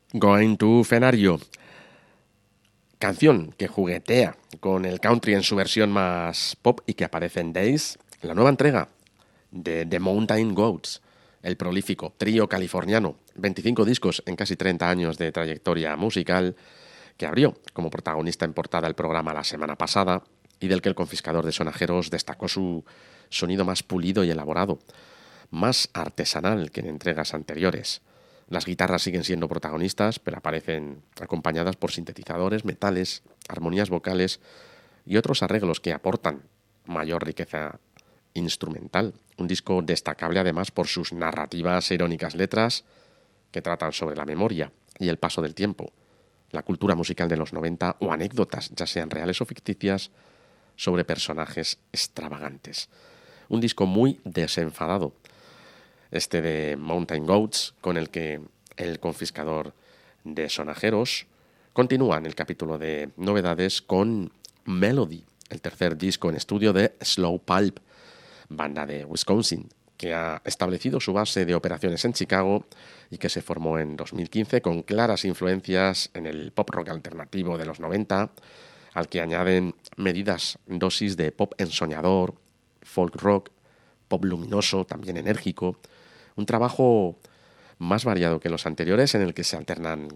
Going to Fenario. Canción que juguetea con el country en su versión más pop y que aparece en Days, la nueva entrega de The Mountain Goats, el prolífico trío californiano, 25 discos en casi 30 años de trayectoria musical, que abrió como protagonista en portada el programa la semana pasada y del que el confiscador de sonajeros destacó su sonido más pulido y elaborado, más artesanal que en entregas anteriores. Las guitarras siguen siendo protagonistas, pero aparecen acompañadas por sintetizadores, metales, armonías vocales y otros arreglos que aportan mayor riqueza instrumental. Un disco destacable además por sus narrativas e irónicas letras que tratan sobre la memoria y el paso del tiempo, la cultura musical de los 90 o anécdotas, ya sean reales o ficticias, sobre personajes extravagantes. Un disco muy desenfadado, este de Mountain Goats, con el que el confiscador de sonajeros continúa en el capítulo de novedades con Melody, el tercer disco en estudio de Slow Pulp, banda de Wisconsin, que ha establecido su base de operaciones en Chicago y que se formó en 2015 con claras influencias en el pop rock alternativo de los 90, al que añaden medidas dosis de pop ensoñador, folk rock, pop luminoso, también enérgico, un trabajo más variado que los anteriores en el que se alternan